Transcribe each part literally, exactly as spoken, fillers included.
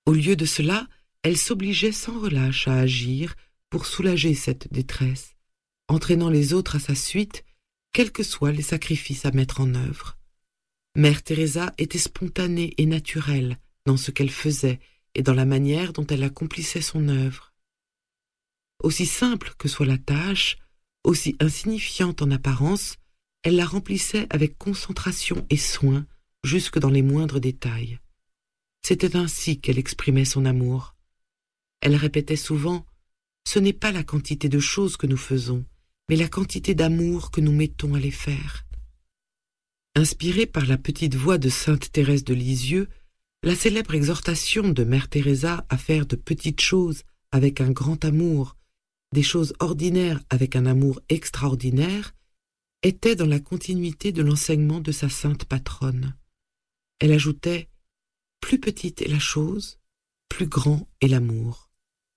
Au lieu de cela, elle s'obligeait sans relâche à agir pour soulager cette détresse, entraînant les autres à sa suite, quels que soient les sacrifices à mettre en œuvre. Mère Teresa était spontanée et naturelle dans ce qu'elle faisait et dans la manière dont elle accomplissait son œuvre. Aussi simple que soit la tâche, aussi insignifiante en apparence, elle la remplissait avec concentration et soin jusque dans les moindres détails. C'était ainsi qu'elle exprimait son amour. Elle répétait souvent « Ce n'est pas la quantité de choses que nous faisons, mais la quantité d'amour que nous mettons à les faire. » Inspirée par la petite voix de sainte Thérèse de Lisieux, la célèbre exhortation de Mère Teresa à faire de petites choses avec un grand amour, des choses ordinaires avec un amour extraordinaire, était dans la continuité de l'enseignement de sa sainte patronne. Elle ajoutait « Plus petite est la chose, plus grand est l'amour. »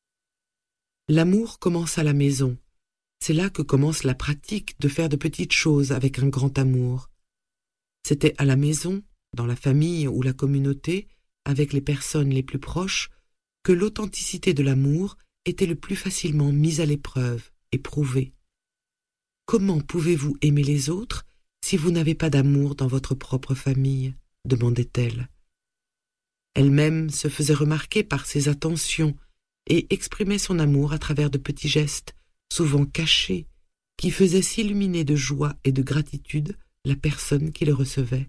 L'amour commence à la maison. C'est là que commence la pratique de faire de petites choses avec un grand amour. C'était à la maison, dans la famille ou la communauté, avec les personnes les plus proches, que l'authenticité de l'amour était le plus facilement mise à l'épreuve et prouvée. Comment pouvez-vous aimer les autres si vous n'avez pas d'amour dans votre propre famille ? Demandait-elle. Elle-même se faisait remarquer par ses attentions et exprimait son amour à travers de petits gestes, souvent cachés, qui faisaient s'illuminer de joie et de gratitude la personne qui le recevait.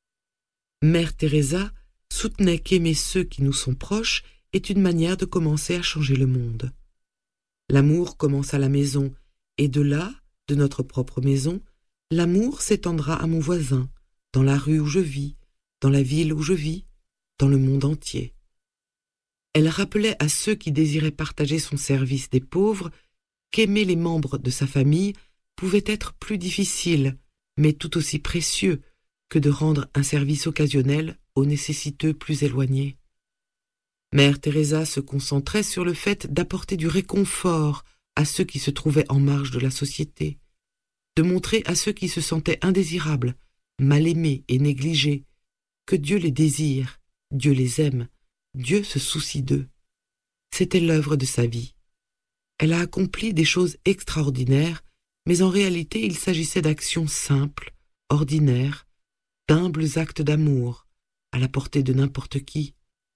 Mère Teresa soutenait qu'aimer ceux qui nous sont proches est une manière de commencer à changer le monde. L'amour commence à la maison, et de là, de notre propre maison, l'amour s'étendra à mon voisin, dans la rue où je vis, dans la ville où je vis, dans le monde entier. Elle rappelait à ceux qui désiraient partager son service des pauvres qu'aimer les membres de sa famille pouvait être plus difficile, mais tout aussi précieux que de rendre un service occasionnel aux nécessiteux plus éloignés. Mère Teresa se concentrait sur le fait d'apporter du réconfort à ceux qui se trouvaient en marge de la société, de montrer à ceux qui se sentaient indésirables, mal aimés et négligés, que Dieu les désire, Dieu les aime, Dieu se soucie d'eux. C'était l'œuvre de sa vie. Elle a accompli des choses extraordinaires, mais en réalité il s'agissait d'actions simples, ordinaires, d'humbles actes d'amour, à la portée de n'importe qui.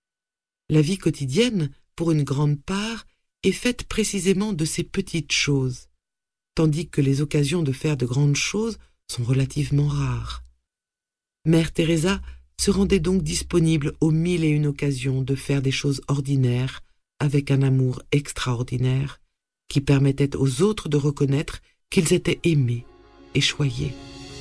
La vie quotidienne, pour une grande part, est faite précisément de ces petites choses, tandis que les occasions de faire de grandes choses sont relativement rares. Mère Teresa se rendait donc disponible aux mille et une occasions de faire des choses ordinaires avec un amour extraordinaire qui permettait aux autres de reconnaître qu'ils étaient aimés et choyés.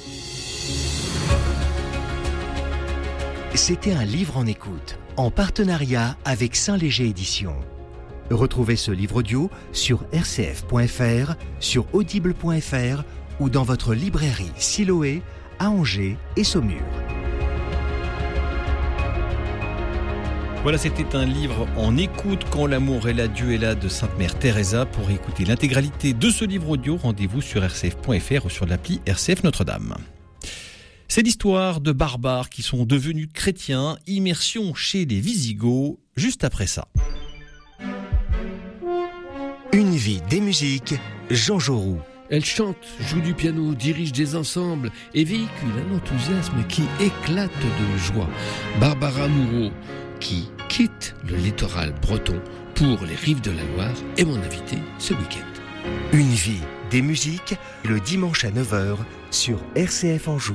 C'était un livre en écoute, en partenariat avec Saint-Léger Éditions. Retrouvez ce livre audio sur r c f point f r, sur audible point f r ou dans votre librairie Siloé à Angers et Saumur. Voilà, c'était un livre en écoute, Quand l'amour est là, Dieu est là, de Sainte Mère Teresa. Pour écouter l'intégralité de ce livre audio, rendez-vous sur r c f point f r ou sur l'appli R C F Notre-Dame. C'est l'histoire de barbares qui sont devenus chrétiens. Immersion chez les Visigoths, juste après ça. Une vie des musiques, Jean Jaurou. Elle chante, joue du piano, dirige des ensembles et véhicule un enthousiasme qui éclate de joie. Barbara Moureau, qui quitte le littoral breton pour les rives de la Loire, est mon invitée ce week-end. Une vie des musiques, le dimanche à neuf heures sur R C F Anjou.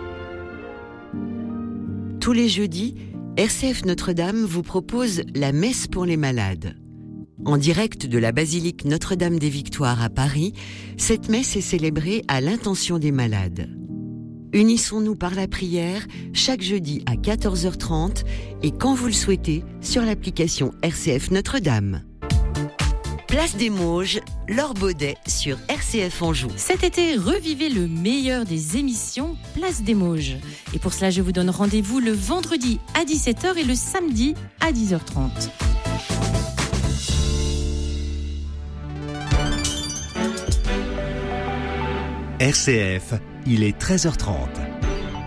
Tous les jeudis, R C F Notre-Dame vous propose la messe pour les malades. En direct de la basilique Notre-Dame des Victoires à Paris, cette messe est célébrée à l'intention des malades. Unissons-nous par la prière chaque jeudi à quatorze heures trente et quand vous le souhaitez sur l'application R C F Notre-Dame. Place des Mauges, Laure Baudet sur R C F Anjou. Cet été, revivez le meilleur des émissions Place des Mauges. Et pour cela, je vous donne rendez-vous le vendredi à dix-sept heures et le samedi à dix heures trente. R C F, il est treize heures trente.